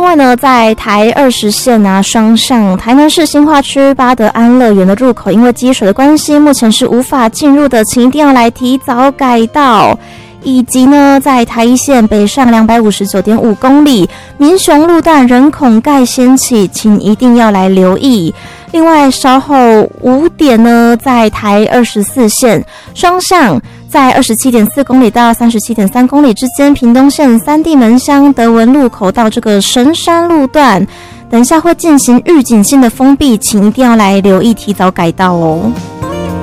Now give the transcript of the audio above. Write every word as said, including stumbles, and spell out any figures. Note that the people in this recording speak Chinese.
外呢，在台二十线啊双向台南市新化区八德安乐园的入口，因为积水的关系，目前是无法进入的，请一定要来提早改道。以及呢，在台一线北上两百五十九点五公里，民雄路段人孔盖掀起，请一定要来留意。另外，稍后五点呢，在台二十四线双向，在二十七点四公里到三十七点三公里之间，屏东县三地门乡德文路口到这个神山路段，等一下会进行预警性的封闭，请一定要来留意，提早改道哦。